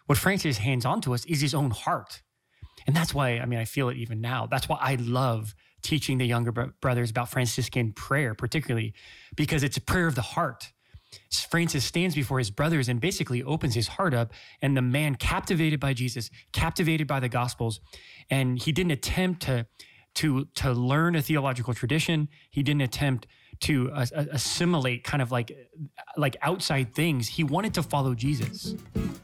What Francis hands on to us is his own heart. And that's why, I feel it even now. That's why I love teaching the younger brothers about Franciscan prayer, particularly because it's a prayer of the heart. Francis stands before his brothers and basically opens his heart up, and the man captivated by Jesus, captivated by the Gospels, and he didn't attempt to learn a theological tradition. He didn't attempt to assimilate kind of like outside things. He wanted to follow Jesus.